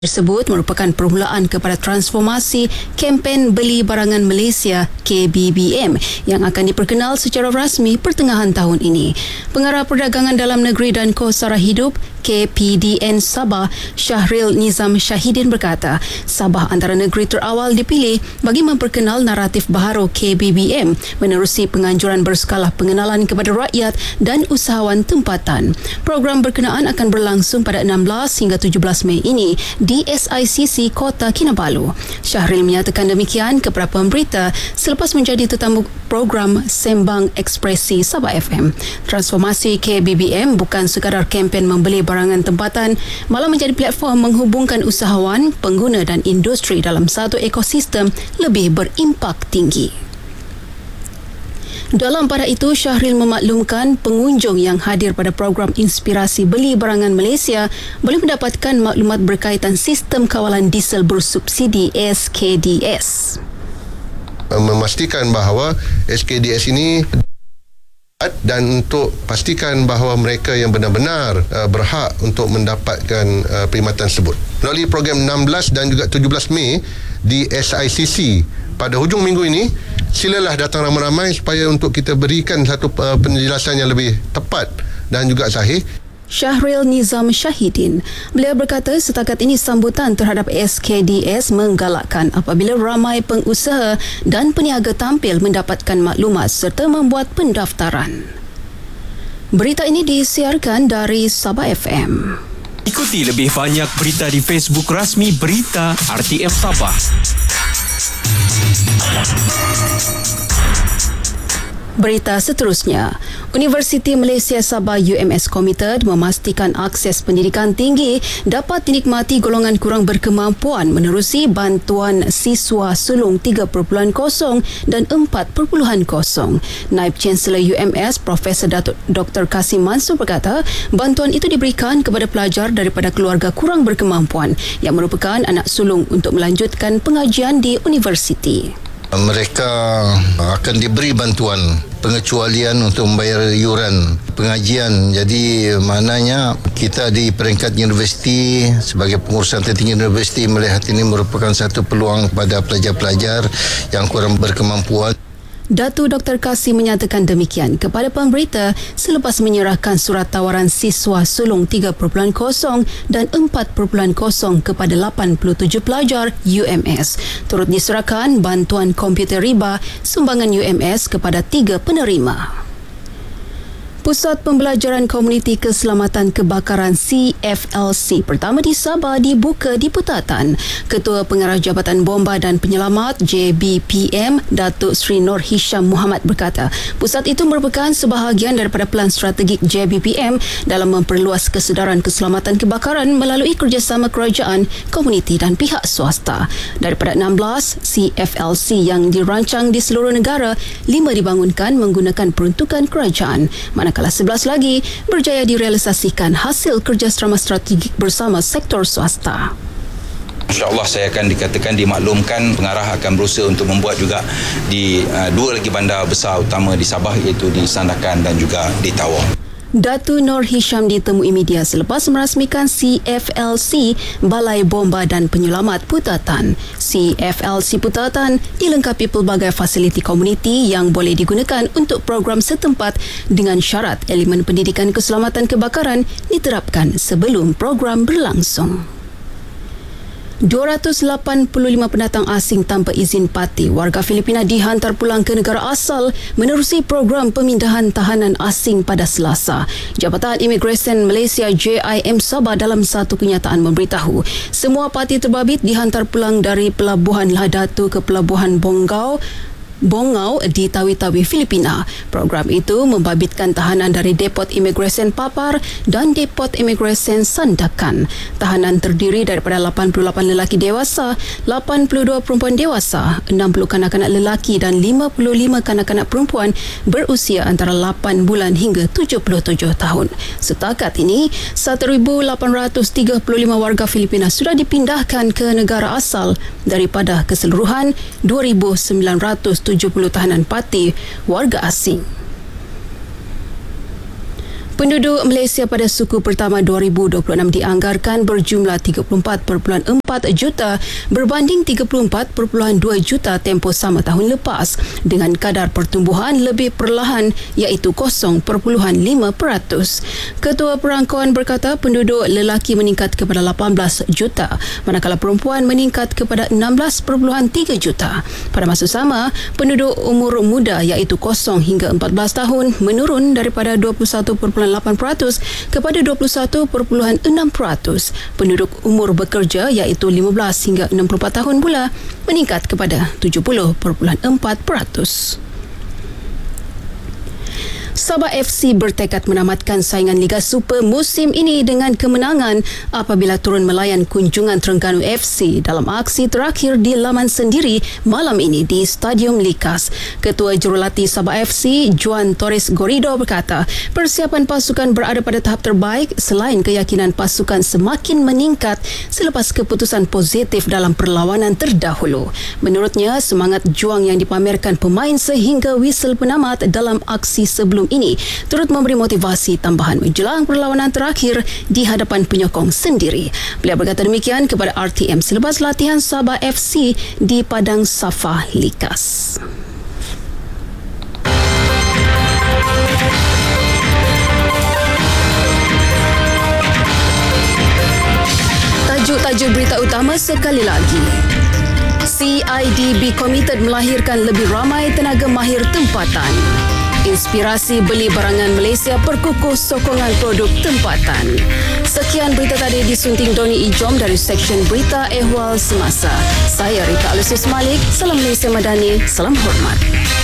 Tersebut merupakan permulaan kepada transformasi kempen Beli Barangan Malaysia KBBM yang akan diperkenal secara rasmi pertengahan tahun ini. Pengarah Perdagangan Dalam Negeri dan Kos Sara Hidup KPDN Sabah, Syahril Nizam Syahidin berkata, Sabah antara negeri terawal dipilih bagi memperkenal naratif baharu KBBM menerusi penganjuran berskala pengenalan kepada rakyat dan usahawan tempatan. Program berkenaan akan berlangsung pada 16 hingga 17 Mei ini di SICC Kota Kinabalu. Syahril menyatakan demikian kepada pemberita selepas menjadi tetamu program Sembang Ekspresi Sabah FM. Transformasi KBBM bukan sekadar kempen membeli barangan tempatan, malah menjadi platform menghubungkan usahawan, pengguna dan industri dalam satu ekosistem lebih berimpak tinggi. Dalam pada itu, Syahril memaklumkan pengunjung yang hadir pada program Inspirasi Beli Barangan Malaysia boleh mendapatkan maklumat berkaitan sistem kawalan diesel bersubsidi SKDS. Memastikan bahawa SKDS ini dan untuk pastikan bahawa mereka yang benar-benar berhak untuk mendapatkan perkhidmatan tersebut. Melalui program 16 dan juga 17 Mei di SICC pada hujung minggu ini, silalah datang ramai-ramai supaya untuk kita berikan satu penjelasan yang lebih tepat dan juga sahih. Syahril Nizam Syahidin. Beliau berkata setakat ini sambutan terhadap SKDS menggalakkan apabila ramai pengusaha dan peniaga tampil mendapatkan maklumat serta membuat pendaftaran. Berita ini disiarkan dari Sabah FM. Ikuti lebih banyak berita di Facebook rasmi Berita RTM Sabah. Berita seterusnya, Universiti Malaysia Sabah UMS Committed memastikan akses pendidikan tinggi dapat dinikmati golongan kurang berkemampuan menerusi bantuan siswa sulung 3.0 dan 4.0. Naib Chancellor UMS Profesor Dr. Kasim Mansur berkata, bantuan itu diberikan kepada pelajar daripada keluarga kurang berkemampuan yang merupakan anak sulung untuk melanjutkan pengajian di universiti. Mereka akan diberi bantuan pengecualian untuk membayar yuran pengajian. Jadi maknanya kita di peringkat universiti sebagai pengurusan tertinggi universiti melihat ini merupakan satu peluang kepada pelajar-pelajar yang kurang berkemampuan. Datuk Dr. Kasim menyatakan demikian kepada pemberita selepas menyerahkan surat tawaran siswa sulung 3.0 dan 4.0 kepada 87 pelajar UMS. Turut diserahkan bantuan komputer riba sumbangan UMS kepada 3 penerima. Pusat Pembelajaran Komuniti Keselamatan Kebakaran CFLC pertama di Sabah dibuka di Putatan. Ketua Pengarah Jabatan Bomba dan Penyelamat JBPM, Datuk Sri Nur Hisham Muhammad berkata, pusat itu merupakan sebahagian daripada pelan strategik JBPM dalam memperluas kesedaran keselamatan kebakaran melalui kerjasama kerajaan, komuniti dan pihak swasta. Daripada 16 CFLC yang dirancang di seluruh negara, 5 dibangunkan menggunakan peruntukan kerajaan. Manakala 11 lagi berjaya direalisasikan hasil kerjasama strategik bersama sektor swasta. InsyaAllah saya akan dikatakan dimaklumkan, pengarah akan berusaha untuk membuat juga di 2 lagi bandar besar utama di Sabah iaitu di Sandakan dan juga di Tawau. Datu Nur Hisham ditemui media selepas merasmikan CFLC Balai Bomba dan Penyelamat Putatan. CFLC Putatan dilengkapi pelbagai fasiliti komuniti yang boleh digunakan untuk program setempat dengan syarat elemen pendidikan keselamatan kebakaran diterapkan sebelum program berlangsung. 285 pendatang asing tanpa izin parti warga Filipina dihantar pulang ke negara asal menerusi program pemindahan tahanan asing pada Selasa. Jabatan Imigresen Malaysia JIM Sabah dalam satu kenyataan memberitahu semua parti terbabit dihantar pulang dari Pelabuhan Lahadatu ke Pelabuhan Bongau di Tawi-Tawi, Filipina. Program itu membabitkan tahanan dari Depot Imigresen Papar dan Depot Imigresen Sandakan. Tahanan terdiri daripada 88 lelaki dewasa, 82 perempuan dewasa, 60 kanak-kanak lelaki dan 55 kanak-kanak perempuan berusia antara 8 bulan hingga 77 tahun. Setakat ini, 1,835 warga Filipina sudah dipindahkan ke negara asal daripada keseluruhan 2,970 tahanan parti warga asing. Penduduk Malaysia pada suku pertama 2026 dianggarkan berjumlah 34.4 juta berbanding 34.2 juta tempoh sama tahun lepas dengan kadar pertumbuhan lebih perlahan iaitu 0.5%. Ketua Perangkauan berkata penduduk lelaki meningkat kepada 18 juta manakala perempuan meningkat kepada 16.3 juta. Pada masa sama, penduduk umur muda iaitu 0 hingga 14 tahun menurun daripada 21.8% kepada 21.6%. Penduduk umur bekerja iaitu 15 hingga 64 tahun pula meningkat kepada 70.4%. Sabah FC bertekad menamatkan saingan Liga Super musim ini dengan kemenangan apabila turun melayan kunjungan Terengganu FC dalam aksi terakhir di laman sendiri malam ini di Stadium Likas. Ketua Jurulatih Sabah FC, Juan Torres Gorido berkata, persiapan pasukan berada pada tahap terbaik selain keyakinan pasukan semakin meningkat selepas keputusan positif dalam perlawanan terdahulu. Menurutnya, semangat juang yang dipamerkan pemain sehingga whistle penamat dalam aksi sebelum ini turut memberi motivasi tambahan menjelang perlawanan terakhir di hadapan penyokong sendiri. Beliau berkata demikian kepada RTM selepas latihan Sabah FC di Padang Safah Likas. Tajuk berita utama sekali lagi. CIDB komited melahirkan lebih ramai tenaga mahir tempatan. Inspirasi beli barangan Malaysia perkukuh sokongan produk tempatan. Sekian berita tadi disunting Doni Ijom dari Seksyen Berita Ehwal Semasa. Saya Rita Alusius Malik. Salam Malaysia Madani. Salam hormat.